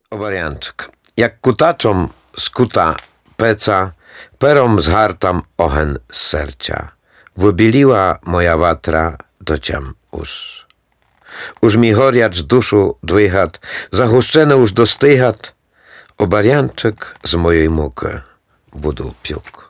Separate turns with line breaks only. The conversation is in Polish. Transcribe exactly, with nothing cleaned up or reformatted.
Obarianczyk. Jak kutaczom skuta peca, perom zhartam ochen z sercia. Wybiliła moja watra dociam us. Už mi horiac dušu dwychat, zahuszczene už dostychat, obarianczyk z mojej muky budu piuk.